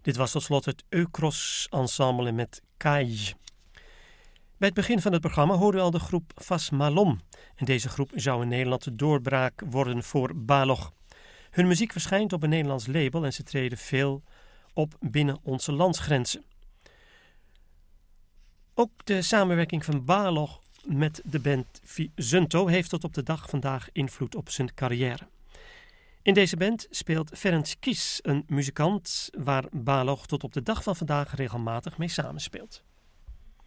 Dit was tot slot het Eukros Ensemble met Kai. Bij het begin van het programma hoorden we al de groep Fas Malom. En deze groep zou in Nederland de doorbraak worden voor Balog. Hun muziek verschijnt op een Nederlands label en ze treden veel op binnen onze landsgrenzen. Ook de samenwerking van Balog met de band Zunto heeft tot op de dag vandaag invloed op zijn carrière. In deze band speelt Ferenc Kiss, een muzikant waar Balog tot op de dag van vandaag regelmatig mee samenspeelt.